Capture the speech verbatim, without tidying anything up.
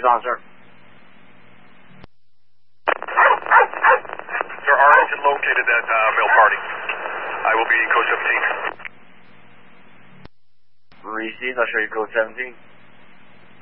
Police officer. Sir, Arlington located that uh, male party. I will be code seventeen. Received, I'll show you code seventeen.